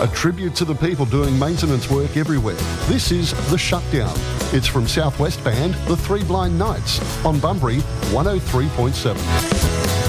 a tribute to the people doing maintenance work everywhere. This is The Shutdown. It's from Southwest band The Three Blind Knights on Bunbury 103.7.